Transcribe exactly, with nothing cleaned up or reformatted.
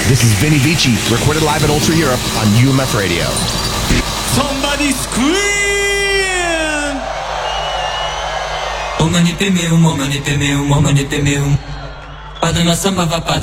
This is Vinny Vici, recorded live at Ultra Europe on U M F Radio. Somebody scream! Omanite meu, omanite meu, omanite meu. Padre na samba va padre